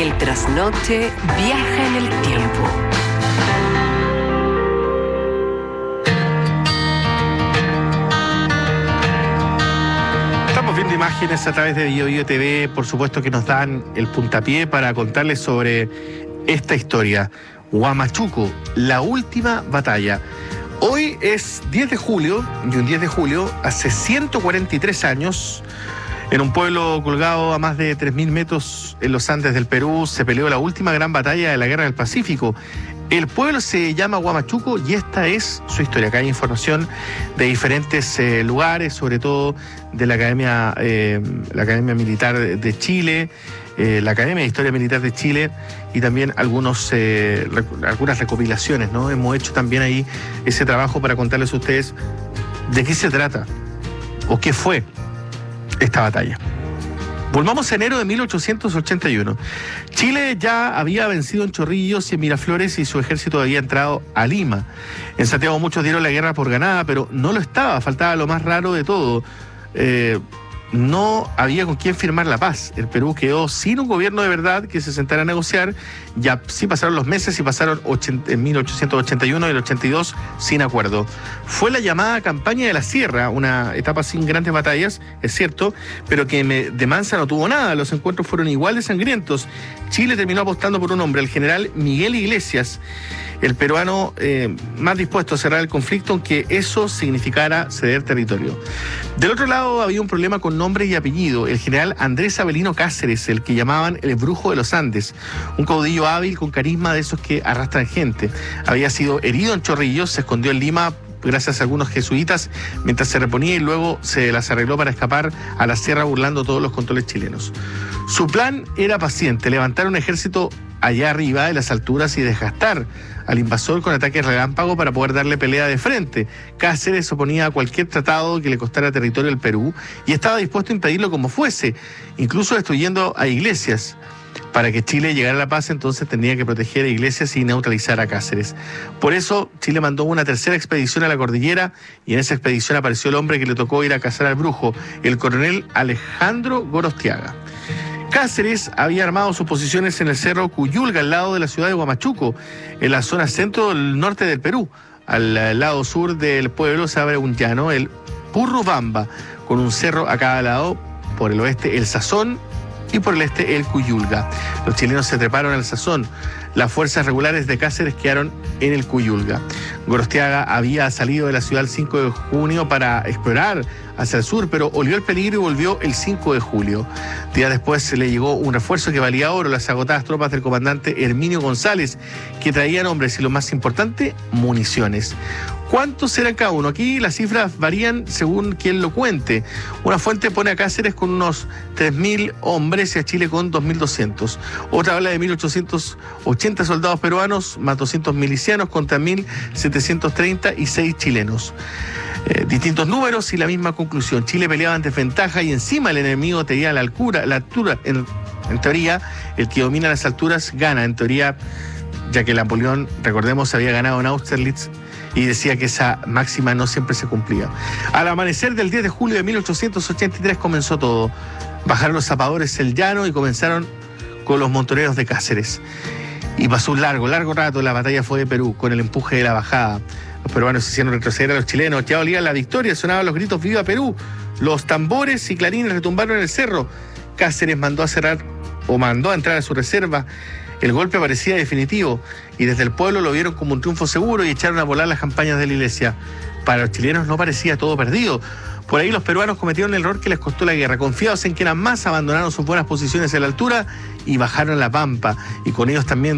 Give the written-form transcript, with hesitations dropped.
El trasnoche viaja en el tiempo. Estamos viendo imágenes a través de BioBio TV, por supuesto que nos dan el puntapié para contarles sobre esta historia. Huamachuco, la última batalla. Hoy es 10 de julio, y un 10 de julio, hace 143 años, en un pueblo colgado a más de 3.000 metros en los Andes del Perú, se peleó la última gran batalla de la Guerra del Pacífico. El pueblo se llama Huamachuco y esta es su historia. Acá hay información de diferentes lugares, sobre todo de la Academia Militar de Chile, la Academia de Historia Militar de Chile y también algunas recopilaciones, ¿no? Hemos hecho también ahí ese trabajo para contarles a ustedes de qué se trata o qué fue esta batalla. Volvamos a enero de 1881. Chile ya había vencido en Chorrillos y en Miraflores y su ejército había entrado a Lima. En Santiago muchos dieron la guerra por ganada, pero no lo estaba, faltaba lo más raro de todo. No había con quién firmar la paz. El Perú quedó sin un gobierno de verdad que se sentara a negociar. Ya sí pasaron los meses y pasaron en 1881 y el 82 sin acuerdo. Fue la llamada Campaña de la Sierra, una etapa sin grandes batallas, es cierto, pero que de mansa no tuvo nada. Los encuentros fueron igual de sangrientos. Chile terminó apostando por un hombre, el general Miguel Iglesias, el peruano más dispuesto a cerrar el conflicto, aunque eso significara ceder territorio. Del otro lado había un problema con nombre y apellido, el general Andrés Avelino Cáceres, el que llamaban el Brujo de los Andes, un caudillo hábil con carisma de esos que arrastran gente. Había sido herido en Chorrillos, se escondió en Lima gracias a algunos jesuitas mientras se reponía y luego se las arregló para escapar a la sierra burlando todos los controles chilenos. Su plan era paciente, levantar un ejército allá arriba de las alturas y desgastar al invasor con ataques relámpago para poder darle pelea de frente. Cáceres se oponía a cualquier tratado que le costara territorio al Perú y estaba dispuesto a impedirlo como fuese, incluso destruyendo a Iglesias. Para que Chile llegara a la paz, entonces tenía que proteger a Iglesias y neutralizar a Cáceres. Por eso, Chile mandó una tercera expedición a la cordillera y en esa expedición apareció el hombre que le tocó ir a cazar al brujo, el coronel Alejandro Gorostiaga. Cáceres había armado sus posiciones en el cerro Cuyulga, al lado de la ciudad de Huamachuco, en la zona centro del norte del Perú. Al lado sur del pueblo se abre un llano, el Purrubamba, con un cerro a cada lado, por el oeste el Sazón y por el este el Cuyulga. Los chilenos se treparon al Sazón. Las fuerzas regulares de Cáceres quedaron en el Cuyulga. Gorostiaga había salido de la ciudad el 5 de junio para explorar hacia el sur, pero olió el peligro y volvió el 5 de julio. Días después se le llegó un refuerzo que valía oro, las agotadas tropas del comandante Herminio González, que traían hombres y lo más importante, municiones. ¿Cuántos eran cada uno? Aquí las cifras varían según quien lo cuente. Una fuente pone a Cáceres con unos 3.000 hombres y a Chile con 2.200. Otra habla de 1.880 soldados peruanos, más 200 milicianos contra 1.736 chilenos. Distintos números y la misma conclusión. Chile peleaba en desventaja y encima el enemigo tenía la altura. En teoría, el que domina las alturas gana. En teoría, ya que Napoleón, recordemos, había ganado en Austerlitz y decía que esa máxima no siempre se cumplía. Al amanecer del 10 de julio de 1883 comenzó todo. Bajaron los zapadores el llano y comenzaron con los montoneros de Cáceres. Y pasó un largo rato. La batalla fue de Perú, con el empuje de la bajada. Los peruanos hicieron retroceder a los chilenos. Ya olía la victoria, sonaban los gritos ¡Viva Perú! Los tambores y clarines retumbaron en el cerro. Cáceres mandó a entrar a su reserva. El golpe parecía definitivo y desde el pueblo lo vieron como un triunfo seguro y echaron a volar las campañas de la Iglesia. Para los chilenos no parecía todo perdido. Por ahí los peruanos cometieron el error que les costó la guerra. Confiados en que eran más, abandonaron sus buenas posiciones a la altura y bajaron la pampa. Y con ellos también